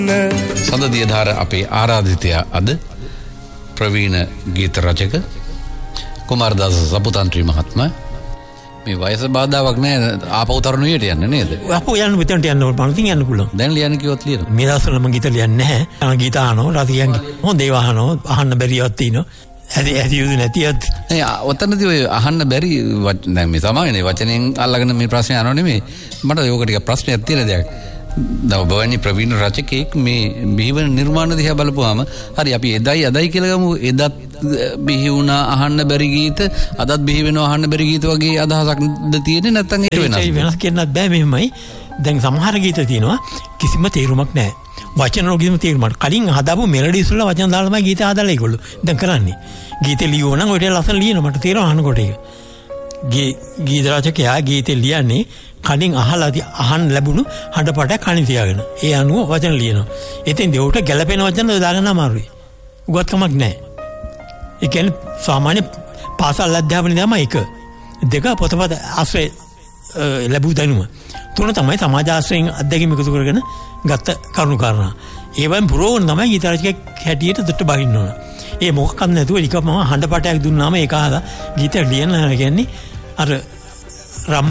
සඳදියධාර අපේ ආරාධිතයා අද ප්‍රවීණ ගීත රචක කුමාරදාස සපුතන්ත්‍රී මහත්මයා. මේ වයස බාධාවක් නැහැ ආපහු තරුණියට යන්න නේද? ආපහු යන්න මෙතනට යන්න ඕන මම ඉතින් යන්න පුළුවන්. දැන් ලියන්න කිව්වොත් ලියන. මේ දවස්වල මම ගීත ලියන්නේ නැහැ. ගීත අහනවා රසිකයන් හොඳ ඒවා අහනවා අහන්න බැරිවත් තියෙනවා. ඇති යුතු නැතිවත්. නෑ ඔතනදී ඔය අහන්න බැරි දැන් මේ සමාවෙන්නේ වචනෙන් අල්ලගෙන මේ ප්‍රශ්නේ අහනව නෙමෙයි. මට ඒක ටික ප්‍රශ්නයක් තියෙන දෙයක්. දැන් ඔබ වගේ ප්‍රවීණ රචකයෙක් මේ බිහිවන නිර්මාණ දිහා බලපුවාම හරි අපි එදයි අදයි කියලා ගමු. එදත් බිහි වුණා අහන්න බැරි ගීත අදත් බිහි වෙනවා අහන්න බැරි ගීත වගේ අදහසක්ද තියෙන්නේ නැත්නම් ඒක වෙනස්? ඒක වෙනස් කියන්නත් බෑ මෙහෙමයි. දැන් සමහර ගීත තියෙනවා කිසිම තේරුමක් නැහැ. වචන වල කිසිම තේරුමක්. කලින් හදාපු මෙලඩිස් වල වචන දාලා තමයි ගීත හදාලා ඒගොල්ලෝ දැන් කරන්නේ. ගීතේ ලියුවා නම් ඔය ලස්සන ලියන මට තේරෙනවා අහනකොට ඒක. ගීත රචකයා ගීතේ ලියන්නේ කලින් අහන්න ලැබුණු හඬපටක් කණි තියාගෙන. ඒ අනුව වචන ලියනවා. ඉතින් දෙවට ගැළපෙන වචන දාගන්න අමාරුයි. උගත්කමක් නැහැ. ඒ කියන්නේ සාමාන්‍ය පාසල් අධ්‍යාපනයේ තමයි එක. දෙක පොතපත ආශ්‍රය ලැබුව දැනුම. තුන තමයි සමාජ ආශ්‍රයෙන් අධ්‍යක්ෂක එකතු කරගෙන ගත්ත කරුණු කාරණා. ඒවෙන් පුරවන තමයි ගීත රචකයෙක් හැටියට දුට්ට බහින්න ඕන. ඒ මොකක්වත් නැතුව නිකම්ම හඬපටයක් දුන්නාම ඒක අහලා ගීත ලියන්න කියන්නේ අර